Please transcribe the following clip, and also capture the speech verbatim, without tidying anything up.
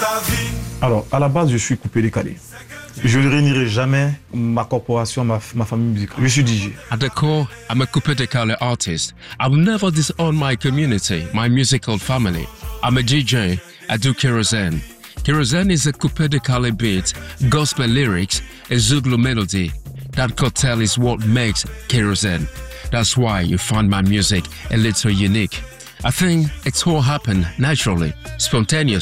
Alors, à la base, je suis coupé décalé. Je ne réunirai jamais ma corporation, ma, ma famille musicale. Je suis D J. At the core, I'm a Coupe de Cale artist. I will never disown my community, my musical family. I'm a D J. I do kerosene. Kerosene is a Coupe de Cale beat, gospel lyrics, a Zulu melody. That cocktail is what makes kerosene. That's why you find my music a little unique. I think it's all happened naturally, spontaneously.